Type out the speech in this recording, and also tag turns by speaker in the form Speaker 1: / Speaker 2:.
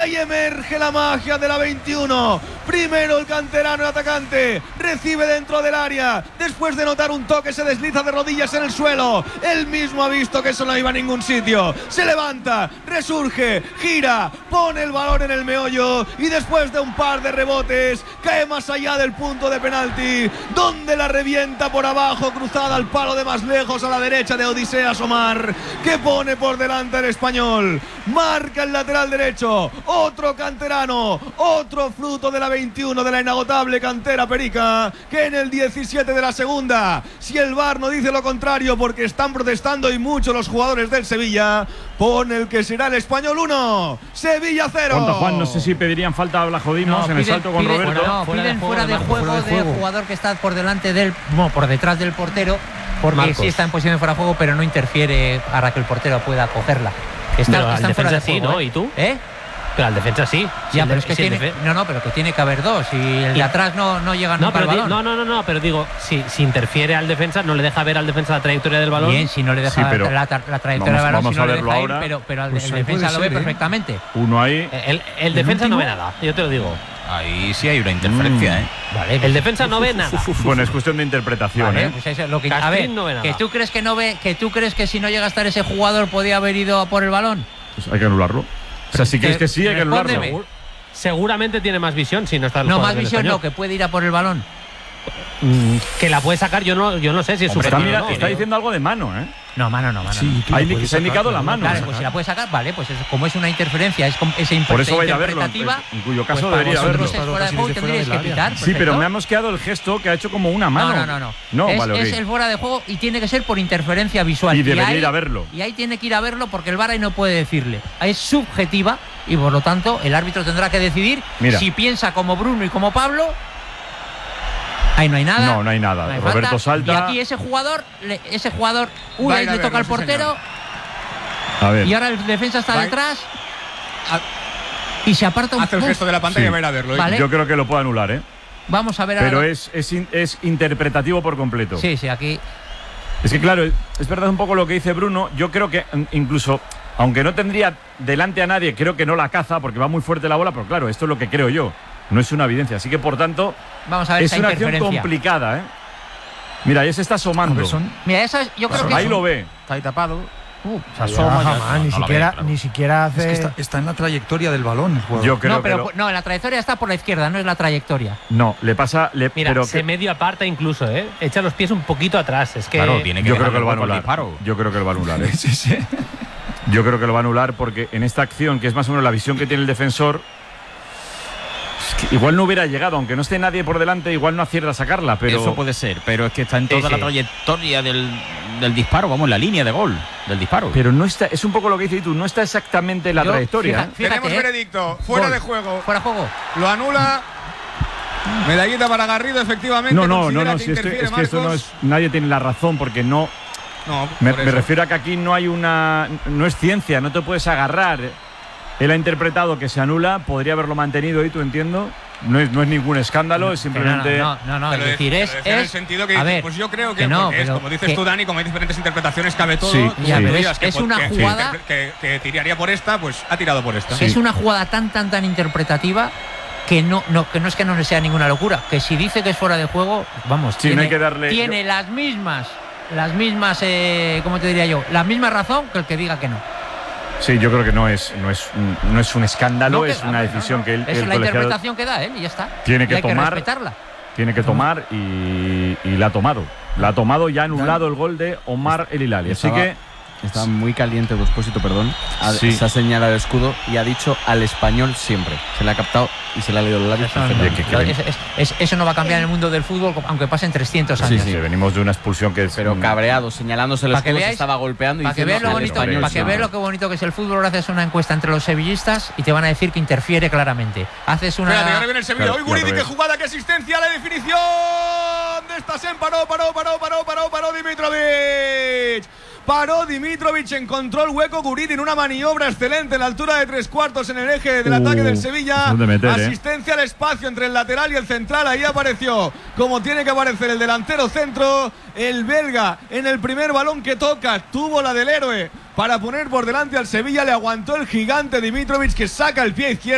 Speaker 1: Ahí emerge la magia de la 21. Primero el canterano, el atacante, recibe dentro del área. Después de notar un toque, se desliza de rodillas en el suelo. Él mismo ha visto que eso no iba a ningún sitio. Se levanta, resurge, gira, pone el balón en el meollo y después de un par de rebotes cae más allá del punto de penalti, donde la revienta por abajo, cruzada al palo de más lejos a la derecha de Odiseas Omar, que pone por delante el español. Marca el lateral derecho, otro canterano, otro fruto de la 21 de la inagotable cantera perica, que en el 17 de la segunda, si el VAR no dice lo contrario porque están protestando y mucho los jugadores del Sevilla, pone el que será el español 1, Sevilla 0.
Speaker 2: ¿Cuánto, Juan? No sé si pedirían falta, la jodimos en el salto con Roberto.
Speaker 3: No, piden fuera de juego del jugador que está por delante del, no, por detrás del portero, porque sí está en posición de fuera de juego, pero no interfiere para que el portero pueda cogerla. Está en fuera de juego, ¿no?
Speaker 4: ¿Y tú?
Speaker 3: Pero al defensa sí. Ya, pero es que tiene, pero que tiene que haber dos. Y el de atrás no llega nunca al balón.
Speaker 4: No, pero digo, si interfiere al defensa, no le deja ver al defensa la trayectoria del balón.
Speaker 3: Bien, si no le deja ver la trayectoria del balón, si no le deja ir, pero el defensa lo ve perfectamente.
Speaker 2: Uno ahí.
Speaker 4: El defensa no ve nada, yo te lo digo.
Speaker 5: Ahí sí hay una interferencia,
Speaker 3: Vale,
Speaker 4: el defensa no ve nada.
Speaker 2: Bueno, es cuestión de interpretación,
Speaker 3: vale, pues eso es lo que, a ver,
Speaker 4: no ve nada.
Speaker 3: que tú crees que no ve, que tú crees que si no llega a estar ese jugador podía haber ido a por el balón.
Speaker 2: Pues hay que anularlo. O sea, si crees que sí, hay que anularlo.
Speaker 4: Seguramente tiene más visión si no está el
Speaker 3: No, más
Speaker 4: visión
Speaker 3: no, que puede ir a por el balón.
Speaker 4: Que la puede sacar, yo no sé si es
Speaker 2: está diciendo algo de mano,
Speaker 3: No, mano.
Speaker 2: Sí, se ha indicado la mano.
Speaker 3: Claro, pues si la puede sacar, vale, pues como es una interferencia, es
Speaker 2: por eso vaya a verlo, en cuyo caso debería verlo.
Speaker 3: Fuera de juego tendríais que pitar.
Speaker 2: Sí, pero me ha mosqueado el gesto que ha hecho como una mano.
Speaker 3: No. Es el fuera de juego y tiene que ser por interferencia visual.
Speaker 2: Y debería ir a verlo.
Speaker 3: Y ahí tiene que ir a verlo porque el VAR ahí no puede decirle. Es subjetiva y por lo tanto el árbitro tendrá que decidir si piensa como Bruno y como Pablo. Ahí no hay nada.
Speaker 2: No hay nada. Roberto salta.
Speaker 3: Y aquí ese jugador le toca al portero.
Speaker 2: A ver.
Speaker 3: Y ahora el defensa está detrás. Y se aparta un poco.
Speaker 5: Hace el gesto de la pantalla y va a ir a verlo.
Speaker 3: Vale.
Speaker 2: Yo creo que lo puede anular,
Speaker 3: Vamos a ver
Speaker 2: Pero
Speaker 3: ahora.
Speaker 2: es interpretativo por completo.
Speaker 3: Sí, aquí.
Speaker 2: Es que claro, es verdad un poco lo que dice Bruno. Yo creo que incluso, aunque no tendría delante a nadie, creo que no la caza porque va muy fuerte la bola, pero claro, esto es lo que creo yo. No es una evidencia, así que por tanto
Speaker 3: vamos a ver,
Speaker 2: es una acción complicada, Mira, ahí se está asomando.
Speaker 3: Mira, yo creo que
Speaker 2: ahí lo ve.
Speaker 5: Está ahí tapado.
Speaker 6: Se asoma, ni siquiera hace.
Speaker 5: Es que está en la trayectoria del balón el jugador.
Speaker 2: Yo creo
Speaker 3: en la trayectoria está por la izquierda, no es la trayectoria.
Speaker 2: No, le pasa.
Speaker 4: Mira,
Speaker 2: pero
Speaker 4: se medio aparta incluso, Echa los pies un poquito atrás. Es que.
Speaker 5: Claro, tiene que
Speaker 2: yo creo que lo va a anular. Yo creo que lo va a anular,
Speaker 5: Sí.
Speaker 2: Yo creo que lo va a anular porque en esta acción, que es más o menos la visión que tiene el defensor. Igual no hubiera llegado, aunque no esté nadie por delante, igual no acierta a sacarla, pero.
Speaker 5: Eso puede ser, pero es que está en toda la trayectoria del disparo, vamos, en la línea de gol del disparo.
Speaker 2: Pero no está, es un poco lo que dices tú, no está exactamente en la trayectoria.
Speaker 5: Fíjate, tenemos veredicto, fuera de juego.
Speaker 3: Fuera de juego.
Speaker 5: Lo anula. Medallita para Garrido, efectivamente.
Speaker 2: No, si es que esto no es. Nadie tiene la razón porque no. Me refiero a que aquí no hay una. No es ciencia, no te puedes agarrar. Él ha interpretado que se anula, podría haberlo mantenido y tú entiendo. No es ningún escándalo, es simplemente.
Speaker 3: No, es decir, es
Speaker 5: en el sentido que
Speaker 3: ver,
Speaker 5: pues yo creo que
Speaker 3: es
Speaker 5: como dices tú, Dani, como hay diferentes interpretaciones, cabe todo.
Speaker 2: Sí,
Speaker 3: pero es una jugada
Speaker 5: que tiraría por esta, pues ha tirado por esta.
Speaker 3: Es una jugada tan interpretativa que no es que no sea ninguna locura, que si dice que es fuera de juego, vamos,
Speaker 2: no hay que darle,
Speaker 3: tiene las mismas, ¿cómo te diría yo? La misma razón que el que diga que no.
Speaker 2: Sí, yo creo que no es un escándalo, es una decisión que él.
Speaker 3: Es la interpretación que da él y ya está.
Speaker 2: Tiene que tomar.
Speaker 3: Respetarla.
Speaker 2: Tiene que tomar y la ha tomado. La ha tomado y ha anulado el gol de Omar El Hilali. Así que.
Speaker 7: Está muy caliente Expósito, perdón. Se ha señalado el escudo y ha dicho al español siempre. Se le ha captado y se le ha leído los labios.
Speaker 3: Eso no va a cambiar en el mundo del fútbol, aunque pasen 300 años.
Speaker 2: Sí, venimos de una expulsión que es.
Speaker 7: Pero cabreado, señalándose el escudo, se estaba golpeando.
Speaker 3: Para que veas lo bonito que es el fútbol, ahora haces una encuesta entre los sevillistas y te van a decir que interfiere claramente. Haces una.
Speaker 5: Ahora viene el Sevilla. Hoy Guridi, qué jugada, qué asistencia, la definición de Stasen. Paró Dimitrovic. Paró Dimitrovic, encontró el hueco Guridi en una maniobra excelente en la altura de 3/4 en el eje del ataque del Sevilla. Asistencia al espacio entre el lateral y el central. Ahí apareció como tiene que aparecer el delantero centro. El belga en el primer balón que toca tuvo la del héroe para poner por delante al Sevilla. Le aguantó el gigante Dimitrovic, que saca el pie izquierdo.